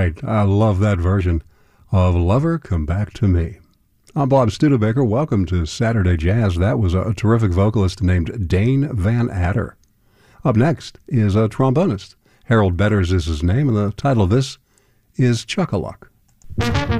right. I love that version of Lover Come Back to Me. I'm Bob Studebaker. Welcome to Saturday Jazz. That was a terrific vocalist named Dane Van Adder. Up next is a trombonist. Harold Betters is his name, and the title of this is Chuck-a-Luck.